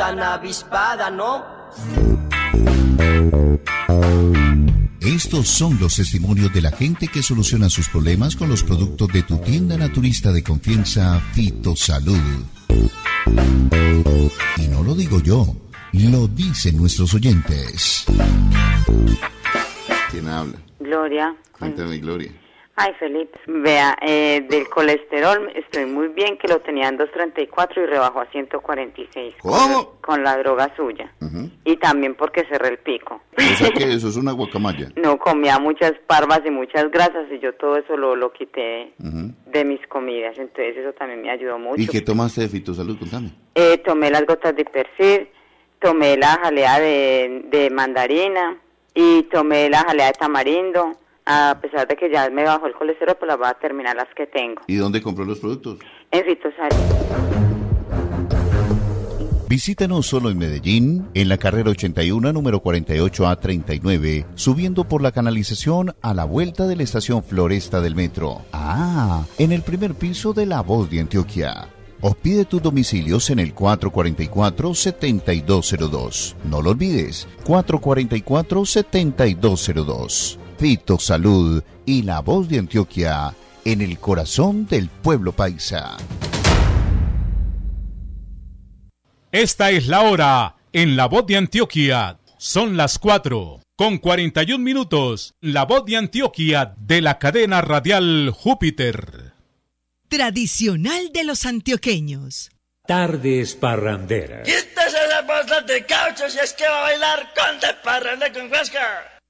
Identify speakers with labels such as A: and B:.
A: tan avispada, ¿no?
B: Estos son los testimonios de la gente que soluciona sus problemas con los productos de tu tienda naturista de confianza, Fitosalud. Y no lo digo yo, lo dicen nuestros oyentes.
C: ¿Quién habla?
D: Gloria.
C: Cuéntame, Gloria.
D: Ay, Felipe. Vea, del colesterol estoy muy bien, que lo tenía en 234 y rebajó a 146.
C: ¿Cómo?
D: Con la droga suya.
C: Uh-huh.
D: Y también porque cerré el pico.
C: O sea que eso es una guacamaya.
D: No, comía muchas parvas y muchas grasas y yo todo eso lo quité de mis comidas. Entonces eso también me ayudó mucho.
C: ¿Y qué tomaste de Fitosalud? Contame.
D: Tomé las gotas de Persil, tomé la jalea de mandarina y tomé la jalea de tamarindo. A pesar de que ya me bajó el colesterol, pues las voy a terminar las que tengo.
C: ¿Y dónde compró los productos?
D: En Fitosalud.
B: Visítanos solo en Medellín, en la carrera 81, número 48A39, subiendo por la canalización a la vuelta de la estación Floresta del metro. En el primer piso de La Voz de Antioquia. O pide tus domicilios en el 444-7202. No lo olvides, 444-7202. Fitosalud y La Voz de Antioquia, en el corazón del pueblo paisa.
E: Esta es la hora en La Voz de Antioquia. Son las 4:41. La Voz de Antioquia de la cadena radial Júpiter.
F: Tradicional de los antioqueños.
G: Tardes parranderas.
H: Quítese la bolsa de caucho si es que va a bailar con de parranda con Huáscar.